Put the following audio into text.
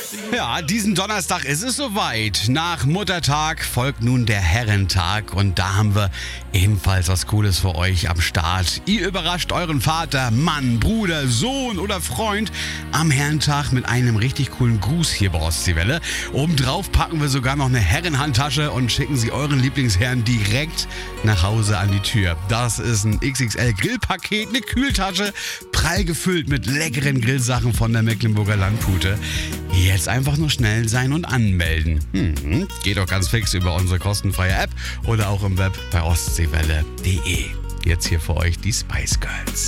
Ja, diesen Donnerstag ist es soweit. Nach Muttertag folgt nun der Herrentag und da haben wir ebenfalls was Cooles für euch am Start. Ihr überrascht euren Vater, Mann, Bruder, Sohn oder Freund am Herrentag mit einem richtig coolen Gruß hier bei Ostseewelle. Obendrauf packen wir sogar noch eine Herrenhandtasche und schicken sie euren Lieblingsherrn direkt nach Hause an die Tür. Das ist ein XXL Grillpaket, eine Kühltasche, prall gefüllt mit leckeren Grillsachen von der Mecklenburger Landpute. Jetzt einfach nur schnell sein und anmelden. Geht doch ganz fix über unsere kostenfreie App oder auch im Web bei ostseewelle.de. Jetzt hier für euch die Spice Girls.